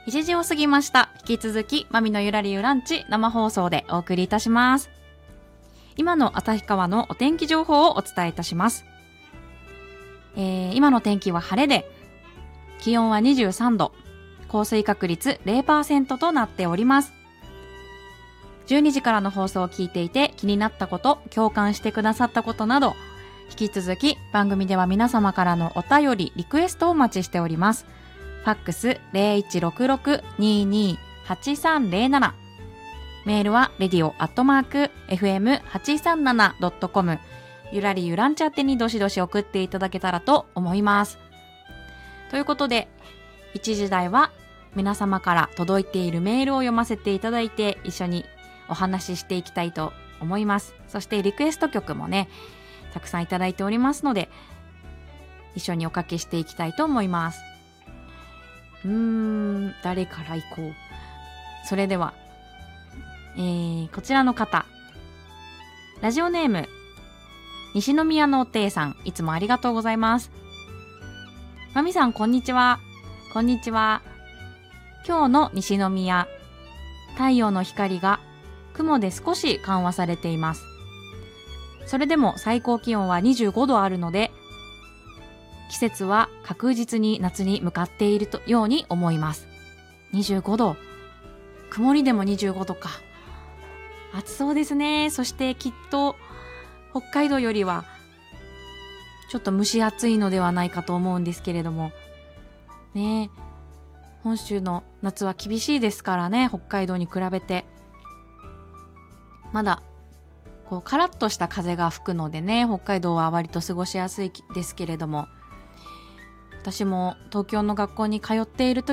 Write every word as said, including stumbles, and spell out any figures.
いちじを過ぎました。引き続きマミのゆらりゆランチ生放送でお送りいたします。今の旭川のお天気情報をお伝えいたします。えー、今の天気は晴れで気温はにじゅうさんど、降水確率 ゼロパーセント となっております。じゅうにじからの放送を聞いていて気になったこと、共感してくださったことなど、引き続き番組では皆様からのお便り、リクエストをお待ちしております。ファックス ゼロいちろくろく にーにーはちさんゼロなな、メールは レディオ アットマーク エフエムはちさんなな ドットコム、 ゆらりゆらんち宛てにどしどし送っていただけたらと思います。ということで、いちじ台は皆様から届いているメールを読ませていただいて、一緒にお話ししていきたいと思います。そしてリクエスト曲もね、たくさんいただいておりますので、一緒におかけしていきたいと思います。うーん、誰から行こう。それでは、えー、こちらの方、ラジオネーム西宮のおていさん、いつもありがとうございます。まみさん、こんにちは。こんにちは。今日の西宮、太陽の光が雲で少し緩和されています。それでも最高気温はにじゅうごどあるので、季節は確実に夏に向かっているように思います。にじゅうごど、曇りでもにじゅうごどか。暑そうですね。そしてきっと北海道よりはちょっと蒸し暑いのではないかと思うんですけれどもね。本州の夏は厳しいですからね、北海道に比べて。まだこうカラッとした風が吹くのでね、北海道は割と過ごしやすいですけれども、私も東京の学校に通っている時